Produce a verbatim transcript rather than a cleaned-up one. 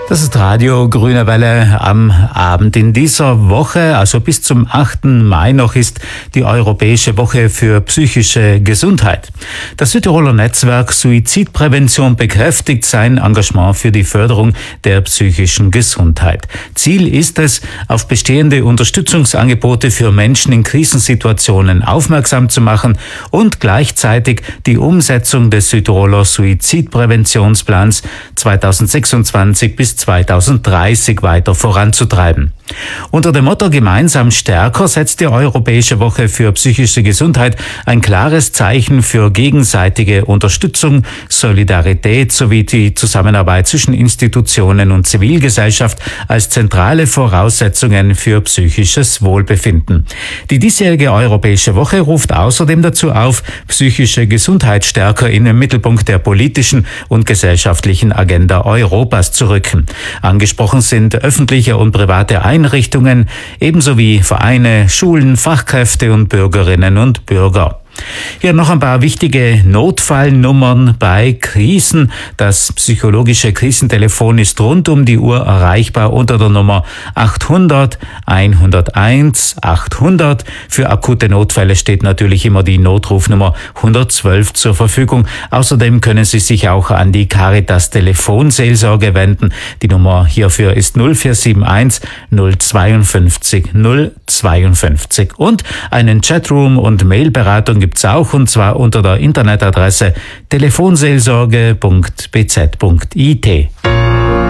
Das ist Radio Grüne Welle am Abend. In dieser Woche, also bis zum achten Mai noch, ist die Europäische Woche für psychische Gesundheit. Das Südtiroler Netzwerk Suizidprävention bekräftigt sein Engagement für die Förderung der psychischen Gesundheit. Ziel ist es, auf bestehende Unterstützungsangebote für Menschen in Krisensituationen aufmerksam zu machen und gleichzeitig die Umsetzung des Südtiroler Suizidpräventionsplans zweitausendsechsundzwanzig bis zweitausenddreißig weiter voranzutreiben. Unter dem Motto Gemeinsam stärker setzt die Europäische Woche für psychische Gesundheit ein klares Zeichen für gegenseitige Unterstützung, Solidarität sowie die Zusammenarbeit zwischen Institutionen und Zivilgesellschaft als zentrale Voraussetzungen für psychisches Wohlbefinden. Die diesjährige Europäische Woche ruft außerdem dazu auf, psychische Gesundheit stärker in den Mittelpunkt der politischen und gesellschaftlichen Agenda Europas zu rücken. Angesprochen sind öffentliche und private Einrichtungen, ebenso wie Vereine, Schulen, Fachkräfte und Bürgerinnen und Bürger. Hier noch ein paar wichtige Notfallnummern bei Krisen. Das psychologische Krisentelefon ist rund um die Uhr erreichbar unter der Nummer achthundert hunderteins achthundert. Für akute Notfälle steht natürlich immer die Notrufnummer hundertzwölf zur Verfügung. Außerdem können Sie sich auch an die Caritas Telefonseelsorge wenden. Die Nummer hierfür ist null vier sieben eins null zweiundfünfzig null zweiundfünfzig. Und einen Chatroom und Mailberatung gibt's auch, und zwar unter der Internetadresse telefonseelsorge punkt b z punkt i t.